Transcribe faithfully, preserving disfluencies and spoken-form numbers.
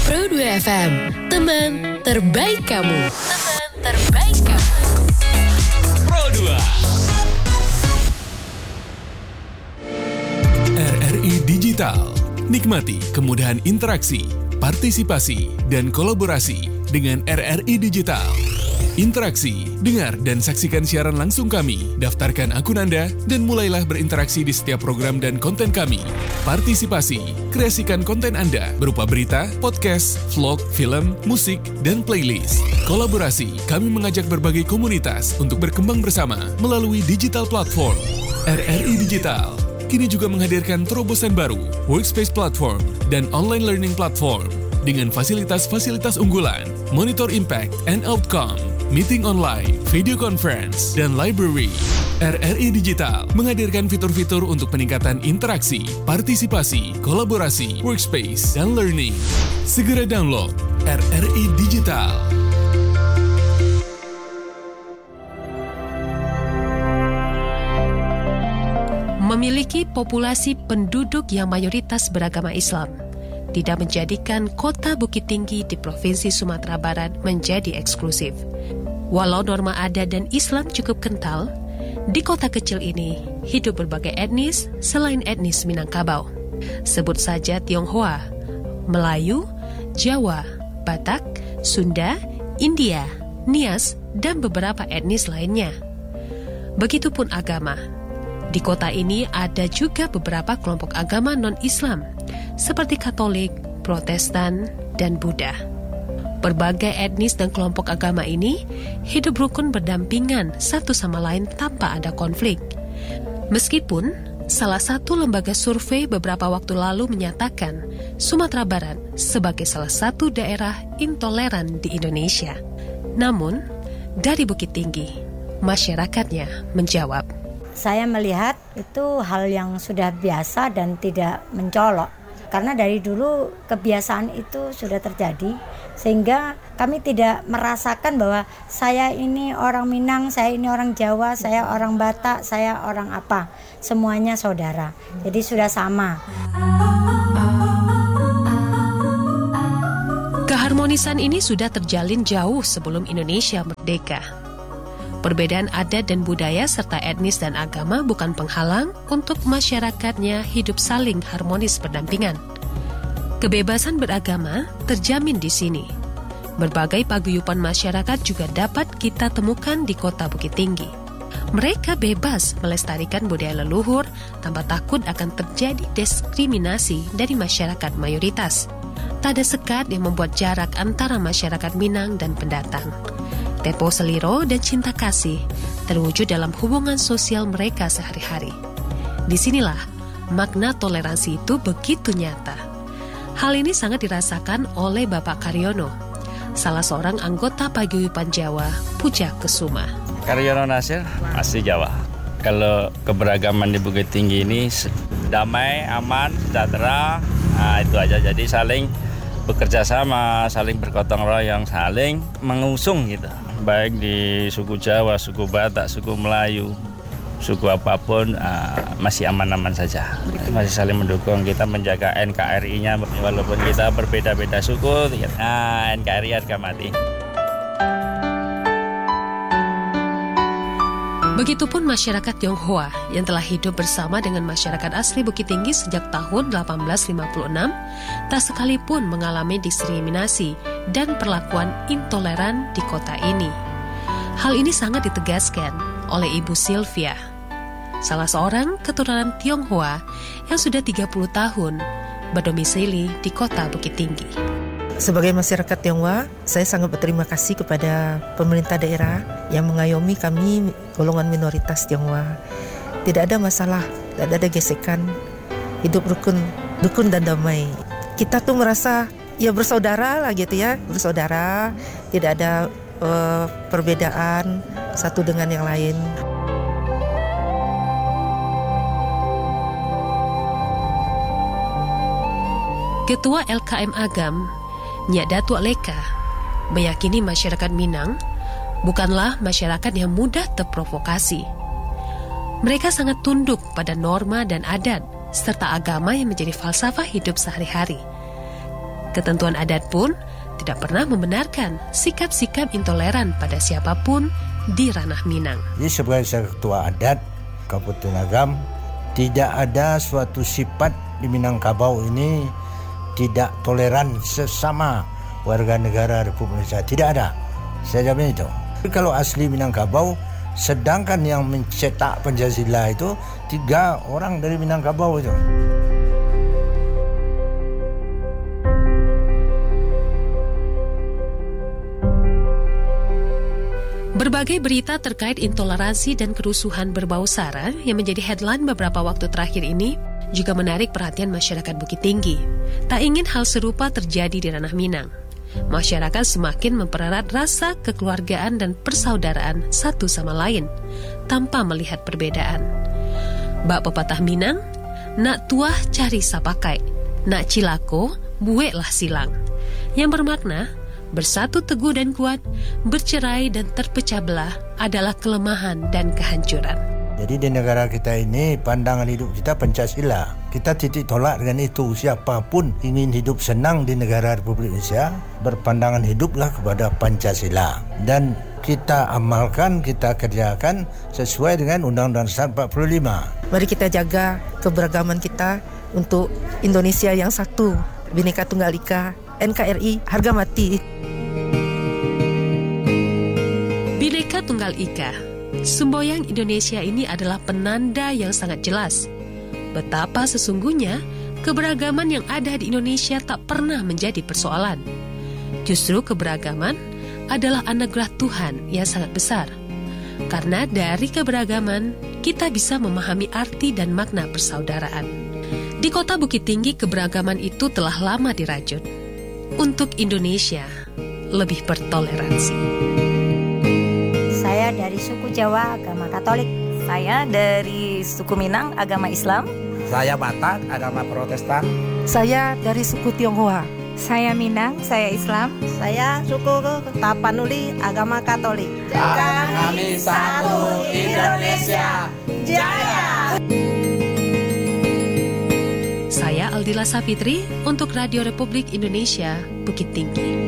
Pro dua F M, teman terbaik kamu. Teman terbaik kamu. Pro dua. R R I Digital. Nikmati kemudahan interaksi, partisipasi, dan kolaborasi dengan R R I Digital. Interaksi, dengar dan saksikan siaran langsung kami, daftarkan akun Anda, dan mulailah berinteraksi di setiap program dan konten kami. Partisipasi, kreasikan konten Anda berupa berita, podcast, vlog, film, musik, dan playlist. Kolaborasi, kami mengajak berbagai komunitas untuk berkembang bersama melalui digital platform. R R I Digital kini juga menghadirkan terobosan baru, workspace platform, dan online learning platform dengan fasilitas-fasilitas unggulan, monitor impact and outcome, meeting online, video conference, dan library. R R I Digital menghadirkan fitur-fitur untuk peningkatan interaksi, partisipasi, kolaborasi, workspace, dan learning. Segera download R R I Digital. Memiliki populasi penduduk yang mayoritas beragama Islam tidak menjadikan kota Bukit Tinggi di Provinsi Sumatera Barat menjadi eksklusif. Walau norma adat dan Islam cukup kental, di kota kecil ini hidup berbagai etnis selain etnis Minangkabau. Sebut saja Tionghoa, Melayu, Jawa, Batak, Sunda, India, Nias, dan beberapa etnis lainnya. Begitupun agama. Di kota ini ada juga beberapa kelompok agama non-Islam, seperti Katolik, Protestan, dan Buddha. Berbagai etnis dan kelompok agama ini hidup rukun berdampingan satu sama lain tanpa ada konflik. Meskipun salah satu lembaga survei beberapa waktu lalu menyatakan Sumatera Barat sebagai salah satu daerah intoleran di Indonesia. Namun, dari Bukit Tinggi, masyarakatnya menjawab, saya melihat itu hal yang sudah biasa dan tidak mencolok. Karena dari dulu kebiasaan itu sudah terjadi, sehingga kami tidak merasakan bahwa saya ini orang Minang, saya ini orang Jawa, saya orang Batak, saya orang apa. Semuanya saudara. Jadi sudah sama. Keharmonisan ini sudah terjalin jauh sebelum Indonesia merdeka. Perbedaan adat dan budaya serta etnis dan agama bukan penghalang untuk masyarakatnya hidup saling harmonis berdampingan. Kebebasan beragama terjamin di sini. Berbagai paguyuban masyarakat juga dapat kita temukan di kota Bukit Tinggi. Mereka bebas melestarikan budaya leluhur tanpa takut akan terjadi diskriminasi dari masyarakat mayoritas. Tak ada sekat yang membuat jarak antara masyarakat Minang dan pendatang. Tempo seliro dan cinta kasih terwujud dalam hubungan sosial mereka sehari-hari. Disinilah makna toleransi itu begitu nyata. Hal ini sangat dirasakan oleh Bapak Karyono, salah seorang anggota paguyuban Jawa, Puja Kesuma. Karyono Nasir, asli Jawa. Kalau keberagaman di Bukit Tinggi ini damai, aman, sejahtera, nah itu aja. Jadi saling bekerja sama, saling bergotong royong, saling mengusung gitu. Baik di suku Jawa, suku Batak, suku Melayu, suku apapun uh, masih aman-aman saja. Masih saling mendukung, kita menjaga N K R I-nya walaupun kita berbeda-beda suku, nah N K R I harga mati. Begitupun masyarakat Tionghoa yang telah hidup bersama dengan masyarakat asli Bukit Tinggi sejak tahun delapan belas lima puluh enam, tak sekalipun mengalami diskriminasi dan perlakuan intoleran di kota ini. Hal ini sangat ditegaskan oleh Ibu Sylvia, salah seorang keturunan Tionghoa yang sudah tiga puluh tahun berdomisili di kota Bukit Tinggi. Sebagai masyarakat Tionghoa, saya sangat berterima kasih kepada pemerintah daerah yang mengayomi kami golongan minoritas Tionghoa. Tidak ada masalah, tidak ada gesekan, hidup rukun, rukun dan damai. Kita tuh merasa ya bersaudara lah gitu ya, bersaudara, tidak ada uh, perbedaan satu dengan yang lain. Ketua L K M Agam, Nyak Datuk Leka, meyakini masyarakat Minang bukanlah masyarakat yang mudah terprovokasi. Mereka sangat tunduk pada norma dan adat serta agama yang menjadi falsafah hidup sehari-hari. Ketentuan adat pun tidak pernah membenarkan sikap-sikap intoleran pada siapapun di ranah Minang. Jadi sebagai ketua adat Kabupaten Agam, tidak ada suatu sifat di Minangkabau ini tidak toleran sesama warga negara Republik Indonesia. Tidak ada. Saya jamin itu. Kalau asli Minangkabau, sedangkan yang mencetak Pancasila itu tiga orang dari Minangkabau itu. Berbagai berita terkait intoleransi dan kerusuhan berbau sara yang menjadi headline beberapa waktu terakhir ini juga menarik perhatian masyarakat Bukit Tinggi. Tak ingin hal serupa terjadi di ranah Minang. Masyarakat semakin mempererat rasa kekeluargaan dan persaudaraan satu sama lain tanpa melihat perbedaan. Bak pepatah Minang, nak tuah cari sapakai, nak cilako bueklah silang. Yang bermakna, bersatu teguh dan kuat, bercerai dan terpecah belah adalah kelemahan dan kehancuran. Jadi di negara kita ini pandangan hidup kita Pancasila. Kita titik tolak dengan itu. Siapapun ingin hidup senang di negara Republik Indonesia, berpandangan hiduplah kepada Pancasila. Dan kita amalkan, kita kerjakan sesuai dengan Undang-Undang Dasar empat puluh lima. Mari kita jaga keberagaman kita untuk Indonesia yang satu. Bhinneka Tunggal Ika, N K R I, harga mati. Bhinneka Tunggal Ika, semboyan Indonesia ini adalah penanda yang sangat jelas betapa sesungguhnya keberagaman yang ada di Indonesia tak pernah menjadi persoalan. Justru keberagaman adalah anugerah Tuhan yang sangat besar. Karena dari keberagaman, kita bisa memahami arti dan makna persaudaraan. Di kota Bukit Tinggi, keberagaman itu telah lama dirajut. Untuk Indonesia, lebih bertoleransi. Saya dari suku Jawa, agama Katolik. Saya dari suku Minang, agama Islam. Saya Batak, agama Protestan. Saya dari suku Tionghoa. Saya Minang, saya Islam. Saya suku Tapanuli, agama Katolik. Jaga kami satu Indonesia Jaya. Saya Aldila Safitri untuk Radio Republik Indonesia, Bukit Tinggi.